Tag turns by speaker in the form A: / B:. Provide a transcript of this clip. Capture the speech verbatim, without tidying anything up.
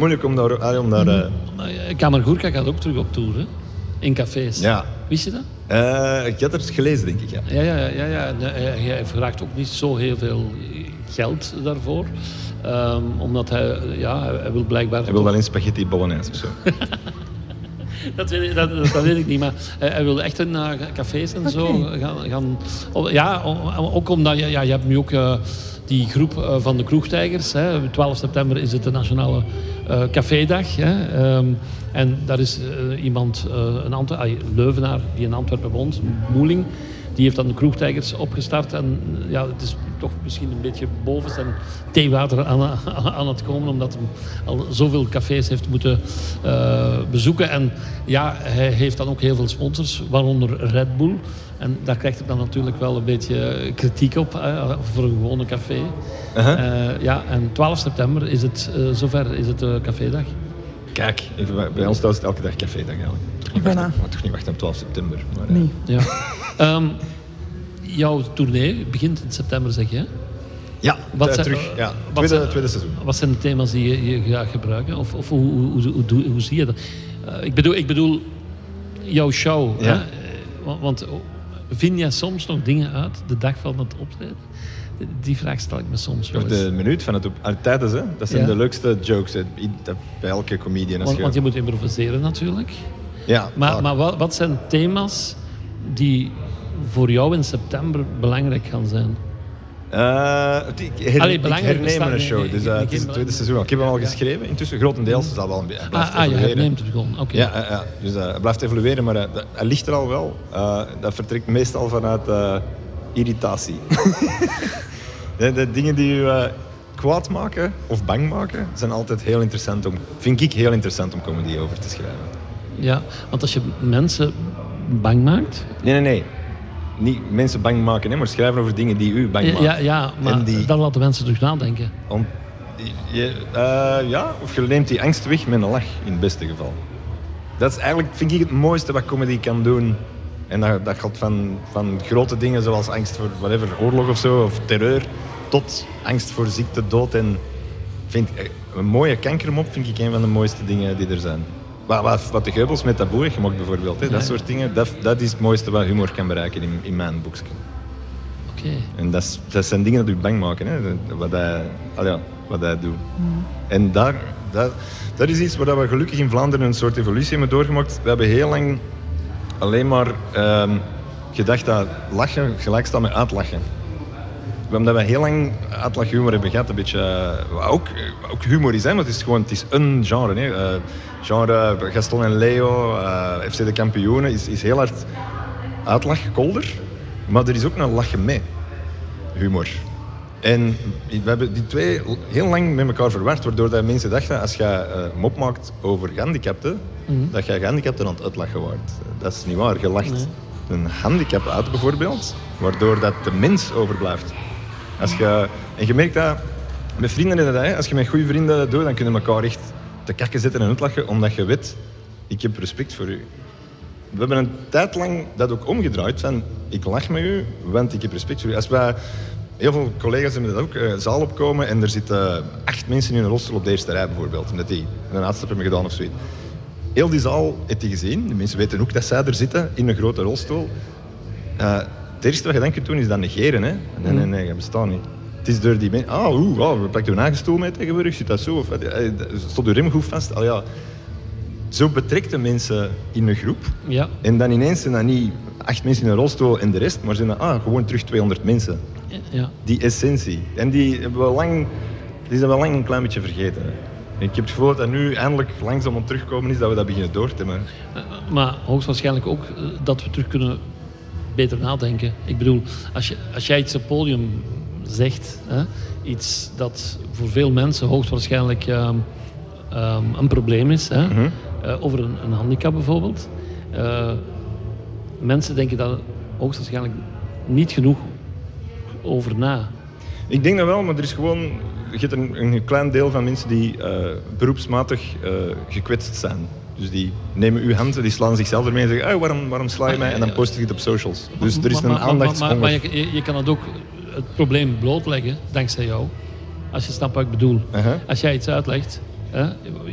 A: moeilijk om daar... Allee, om daar uh...
B: Kamergoerka gaat ook terug op tour, hè? In cafés.
A: Ja.
B: Wist je dat?
A: Uh, ik had het gelezen, denk ik, ja.
B: Ja, ja, ja. ja. Hij vraagt ook niet zo heel veel geld daarvoor. Um, omdat hij, ja, hij wil blijkbaar...
A: Hij wil wel een spaghetti bolognese of zo.
B: dat, weet ik, dat, dat weet ik niet, maar hij, hij wil echt naar cafés en okay. zo gaan... gaan ja, ook omdat ja, je hebt nu ook... Uh, die groep uh, van de kroegtijgers. Hè. twaalf september is het de nationale uh, cafédag. Hè. Um, en daar is uh, iemand, uh, een Antwer- ah, Leuvenaar, die in Antwerpen woont, Moeling. Die heeft dan de kroegtijgers opgestart. En ja, het is toch misschien een beetje boven zijn theewater aan, aan het komen. Omdat hij al zoveel cafés heeft moeten uh, bezoeken. En ja, hij heeft dan ook heel veel sponsors, waaronder Red Bull. En daar krijgt hij dan natuurlijk wel een beetje kritiek op, hè, voor een gewone café. Uh-huh. Uh, ja, en twaalf september is het, uh, zover is het uh, cafédag.
A: Kijk, even, bij ons thuis is het elke dag cafédag eigenlijk. Ik wachten, maar toch niet wachten op twaalf september. Maar,
B: nee. Ja. um, jouw tournee begint in september, zeg je, hè?
A: Ja, wat zijn, terug. Ja, tweede,
B: zijn,
A: tweede seizoen.
B: Wat zijn de thema's die je, je gaat gebruiken? Of, of hoe, hoe, hoe, hoe, hoe zie je dat? Uh, ik, bedoel, ik bedoel, jouw show. Ja. Hè? Want, want vind jij soms nog dingen uit de dag van het optreden? Die vraag stel ik me soms wel eens.
A: De minuut van het op tijdens, hè? Dat zijn ja. de leukste jokes hè? Bij elke comedian.
B: Want, want je moet improviseren natuurlijk.
A: Ja,
B: maar maar wat, wat zijn thema's die voor jou in september belangrijk gaan zijn?
A: Uh, ik, her,
B: Allee,
A: ik herneem een show, dus uh, het is het tweede seizoen. Ik heb hem al geschreven, intussen grotendeels is dat wel een beetje.
B: Ah, ah, je herneemt het gewoon, oké. Okay.
A: Ja, uh, ja, dus uh, hij blijft evolueren, maar uh, hij ligt er al wel. Uh, dat vertrekt meestal vanuit uh, irritatie. de, de dingen die je uh, kwaad maken of bang maken, zijn altijd heel interessant om, vind ik heel interessant om comedy over te schrijven.
B: Ja, want als je mensen bang maakt...
A: Nee, nee, nee. Niet mensen bang maken, hè, maar schrijven over dingen die u bang maken.
B: Ja, ja maar die, dan laten mensen terug nadenken.
A: Om, je, uh, ja, of je neemt die angst weg met een lach, in het beste geval. Dat is eigenlijk, vind ik, het mooiste wat comedy kan doen. En dat, dat gaat van, van grote dingen zoals angst voor whatever, oorlog of zo, of terreur, tot angst voor ziekte, dood. En vind, een mooie kankermop vind ik een van de mooiste dingen die er zijn. Wat, wat, wat de Geubels met taboe heeft gemaakt bijvoorbeeld, hè, ja. dat soort dingen, dat, dat is het mooiste wat humor kan bereiken in, in mijn boekje.
B: Oké. Okay.
A: En dat, is, dat zijn dingen die je bang maken, hè, wat hij, al ja, wat hij doet. Mm. En daar, dat, dat is iets waar we gelukkig in Vlaanderen een soort evolutie hebben doorgemaakt. We hebben heel lang alleen maar um, gedacht dat lachen gelijk staat met uitlachen. Omdat we heel lang uitlachhumor hebben gehad, een beetje, uh, ook, ook humor is, hè, want het is gewoon, het is een genre. Hè. Uh, genre Gaston en Leo, uh, F C de Kampioenen, is, is heel hard uitlachkolder, maar er is ook een lachen mee, humor. En we hebben die twee heel lang met elkaar verward, waardoor dat mensen dachten, als je uh, mop maakt over gehandicapten, mm-hmm. dat je gehandicapten aan het uitlachen wordt. Dat is niet waar, je lacht nee. een handicap uit bijvoorbeeld, waardoor dat de mens overblijft. Als je, en je merkt dat met vrienden in dat, hè, als je met goede vrienden dat doet, dan kunnen elkaar echt te kakken zetten en uitlachen, omdat je weet, ik heb respect voor u. We hebben een tijd lang dat ook omgedraaid van, ik lach met u, want ik heb respect voor u. Als wij, heel veel collega's hebben dat ook, uh, zaal opkomen en er zitten acht mensen in een rolstoel op de eerste rij bijvoorbeeld, omdat die een uitstap hebben gedaan of zoiets. Heel die zaal heeft die gezien, de mensen weten ook dat zij er zitten, in een grote rolstoel. Uh, Het eerste wat je dan kunt doen is dat negeren. Hè? Nee, nee, nee, dat bestaat niet. Het is door die mensen... Ah, oeh, oh, pak je een eigen stoel mee tegenwoordig? Zit dat zo? Of, stond je rem goed vast? Al ja. Zo betrekt de mensen in een groep. Ja. En dan ineens zijn dat niet acht mensen in een rolstoel en de rest, maar zijn dat ah, gewoon terug tweehonderd mensen. Ja. Die essentie. En die hebben we lang, die zijn we lang een klein beetje vergeten. En ik heb het gevoel dat dat nu eindelijk langzaam om terugkomen is, dat we dat beginnen door te hebben.
B: Maar hoogstwaarschijnlijk ook dat we terug kunnen... beter nadenken. Ik bedoel, als, je, als jij iets op het podium zegt, hè, iets dat voor veel mensen hoogstwaarschijnlijk um, um, een probleem is, hè, mm-hmm. uh, over een, een handicap bijvoorbeeld. Uh, mensen denken daar hoogstwaarschijnlijk niet genoeg over na.
A: Ik denk dat wel, maar er is gewoon... Je hebt een, een klein deel van mensen die uh, beroepsmatig uh, gekwetst zijn. Dus die nemen uw hand, die slaan zichzelf ermee en zeggen, oh, waarom, waarom sla je mij? En dan post je het op socials. Dus er is een aandachtshonger.
B: Maar, maar, maar je, je kan het ook, het probleem blootleggen, dankzij jou. Als je snapt wat ik bedoel. Uh-huh. Als jij iets uitlegt, hè,